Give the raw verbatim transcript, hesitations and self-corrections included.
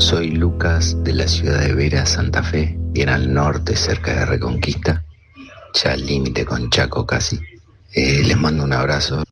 Soy Lucas de la ciudad de Vera, Santa Fe, bien al norte, cerca de Reconquista, ya al límite con Chaco casi. Eh, les mando un abrazo.